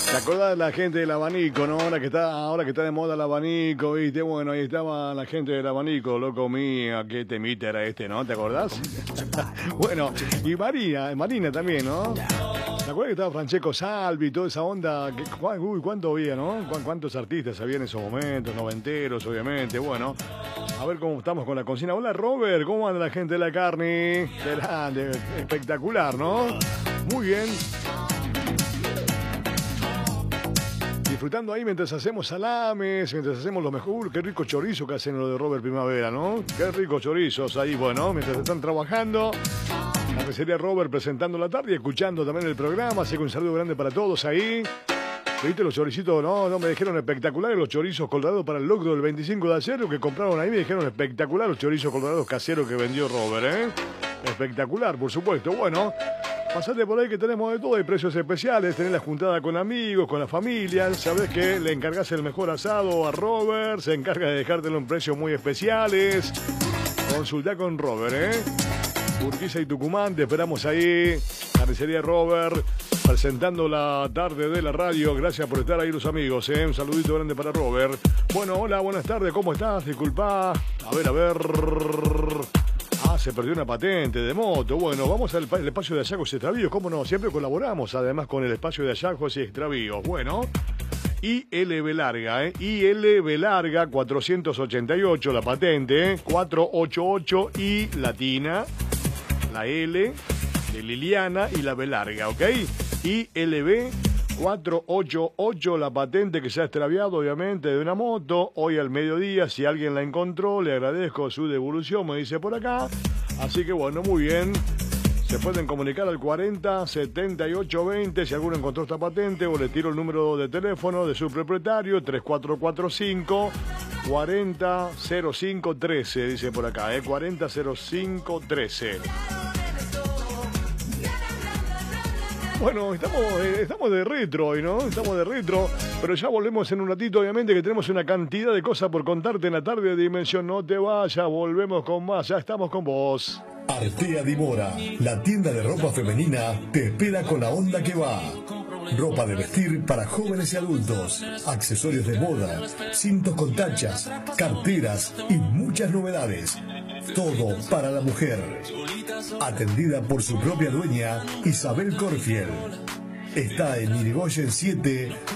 ¿Te acordás de la gente del abanico, no? Ahora que está de moda el abanico, ¿viste? Bueno, ahí estaba la gente del abanico, loco mío, qué temita era este, ¿no? ¿Te acordás? Bueno, y Marina también, ¿no? ¿Te acuerdas que estaba Francesco Salvi y toda esa onda? Uy, ¿cuánto había, no? ¿Cuántos artistas había en esos momentos? Noventeros, obviamente. Bueno, a ver cómo estamos con la cocina. Hola, Robert, ¿cómo anda la gente de la carne? Grande, espectacular, ¿no? Muy bien. Disfrutando ahí mientras hacemos salames, mientras hacemos lo mejor. Qué rico chorizo que hacen lo de Robert Primavera, ¿no? Qué ricos chorizos ahí, bueno, mientras están trabajando. La pizzería Robert presentando la tarde y escuchando también el programa. Así que un saludo grande para todos ahí. ¿Viste los choricitos? No, me dijeron espectaculares los chorizos colorados para el locro del 25 de ayer que compraron ahí. Me dijeron espectacular los chorizos colorados caseros que vendió Robert, ¿eh? Espectacular, por supuesto. Bueno, pasate por ahí que tenemos de todo. Hay precios especiales. Tenés la juntada con amigos, con la familia. Sabés que le encargás el mejor asado a Robert. Se encarga de dejártelo en precios muy especiales. Consultá con Robert, ¿eh? Urquiza y Tucumán, te esperamos ahí. Carnicería Robert, presentando la tarde de la radio. Gracias por estar ahí los amigos, ¿eh? Un saludito grande para Robert. Bueno, hola, buenas tardes, ¿cómo estás? Disculpa. A ver. Se perdió una patente de moto. Bueno, vamos al espacio de hallazgos y extravíos. ¿Cómo no? Siempre colaboramos, además, con el espacio de hallazgos y extravíos. Bueno, ILB larga, ILB larga 488, la patente, 488 I latina, la L de Liliana y la B larga, ¿ok? ILB 488, la patente que se ha extraviado, obviamente, de una moto. Hoy al mediodía, si alguien la encontró, le agradezco su devolución, me dice por acá. Así que bueno, muy bien. Se pueden comunicar al 40 78 20 si alguno encontró esta patente, o le tiro el número de teléfono de su propietario, 3445 40 05 13, dice por acá, 40 05 13. Bueno, estamos de retro hoy, ¿no? Estamos de retro, pero ya volvemos en un ratito, obviamente, que tenemos una cantidad de cosas por contarte en la tarde de Dimensión. No te vayas, volvemos con más, ya estamos con vos. Artea Dimora, la tienda de ropa femenina, te espera con la onda que va. Ropa de vestir para jóvenes y adultos, accesorios de moda, cintos con tachas, carteras y muchas novedades. Todo para la mujer. Atendida por su propia dueña, Isabel Corfiel. Está en Irigoyen 7.